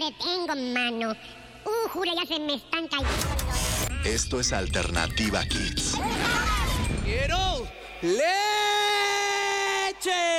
hambre tengo, mano. Jura, ya se me están cayendo los... Esto es Alternativa Kids. ¡Quiero leche!